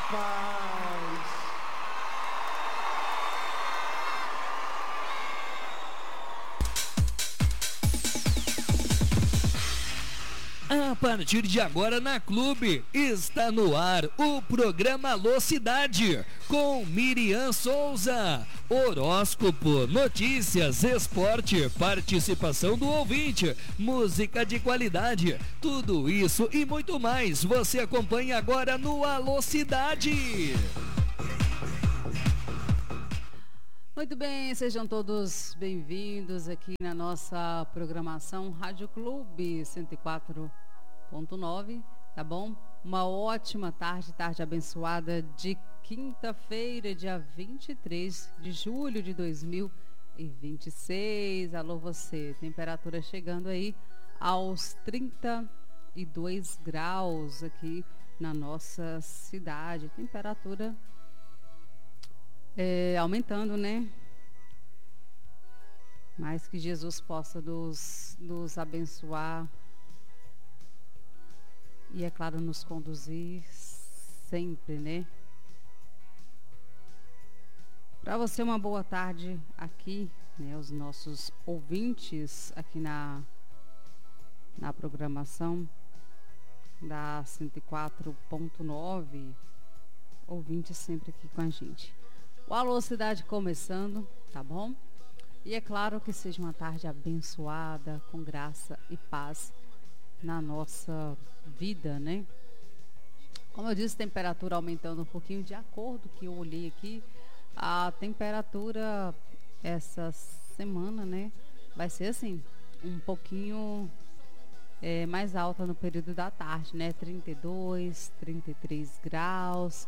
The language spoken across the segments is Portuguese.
paz. A partir de agora na Clube, está no ar o programa Alô Cidade, com Miriam Souza. Horóscopo, notícias, esporte, participação do ouvinte, música de qualidade, tudo isso e muito mais você acompanha agora no Alô Cidade. Muito bem, sejam todos bem-vindos aqui na nossa programação Rádio Clube 104.9, tá bom? Uma ótima tarde abençoada de quinta-feira, dia 23 de julho de 2026. Alô você, temperatura chegando aí aos 32 graus aqui na nossa cidade. Temperatura aumentando, né? Mas que Jesus possa nos abençoar e, é claro, nos conduzir sempre, né? Para você, uma boa tarde aqui, né? Os nossos ouvintes aqui na programação da 104.9, ouvintes sempre aqui com a gente. O Alô Cidade começando, tá bom? E é claro que seja uma tarde abençoada, com graça e paz na nossa vida, né? Como eu disse, temperatura aumentando um pouquinho, de acordo que eu olhei aqui, a temperatura essa semana, né, vai ser assim, um pouquinho mais alta no período da tarde, né? 32, 33 graus,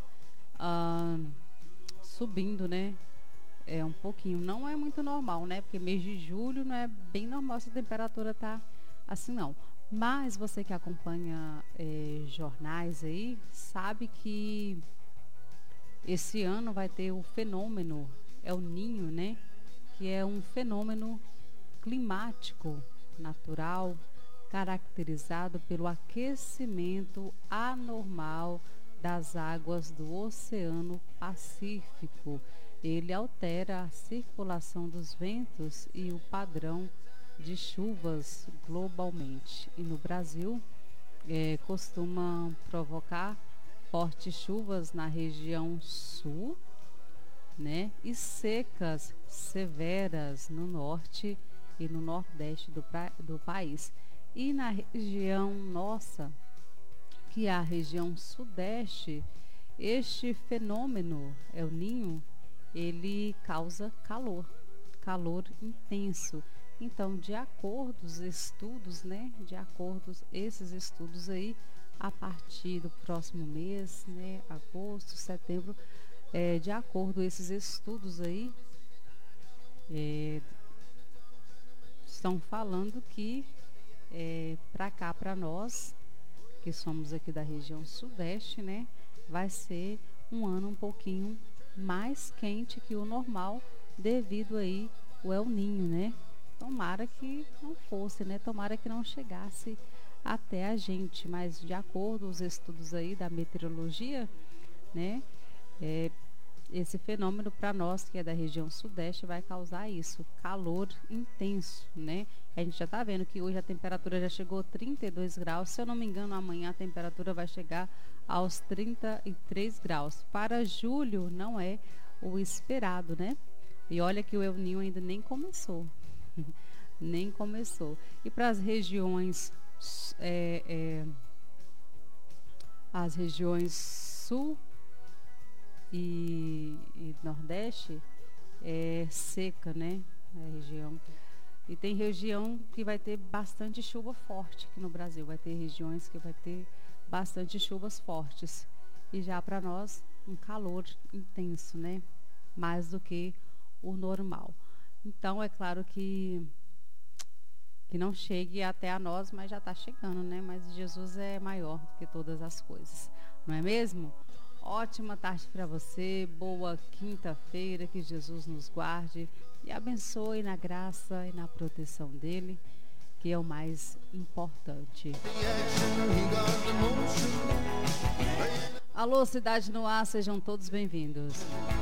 subindo, né? Um pouquinho, não é muito normal, né? Porque mês de julho não é bem normal essa temperatura tá assim, não. Mas você que acompanha jornais aí, sabe que esse ano vai ter o fenômeno El Niño, né? Que é um fenômeno climático natural caracterizado pelo aquecimento anormal das águas do Oceano Pacífico. Ele altera a circulação dos ventos e o padrão de chuvas globalmente. E no Brasil, costuma provocar fortes chuvas na região sul, né? E secas severas no norte e no nordeste do país. E na região nossa, que é a região sudeste, este fenômeno El Niño, ele causa calor intenso. Então, de acordo com os estudos, né, esses estudos aí, a partir do próximo mês, né, agosto, setembro, de acordo com esses estudos aí, estão falando que para cá, para nós, que somos aqui da região sudeste, né, vai ser um ano um pouquinho mais quente que o normal, devido aí o El Niño, né? Tomara que não fosse, né? Tomara que não chegasse até a gente, mas de acordo com os estudos aí da meteorologia, né, esse fenômeno para nós que é da região sudeste vai causar isso, calor intenso, né? A gente já está vendo que hoje a temperatura já chegou a 32 graus, se eu não me engano amanhã a temperatura vai chegar aos 33 graus. Para julho não é o esperado, né? E olha que o El Niño ainda nem começou, nem começou. E para as regiões sul e nordeste, seca, né? A região. E tem região que vai ter bastante chuva forte aqui no Brasil. Vai ter regiões que vai ter bastante chuvas fortes. E já para nós, um calor intenso, né? Mais do que o normal. Então, é claro que não chegue até a nós, mas já está chegando, né? Mas Jesus é maior do que todas as coisas. Não é mesmo? Ótima tarde para você, boa quinta-feira, que Jesus nos guarde e abençoe na graça e na proteção dele, que é o mais importante. Alô, Cidade no Ar, sejam todos bem-vindos.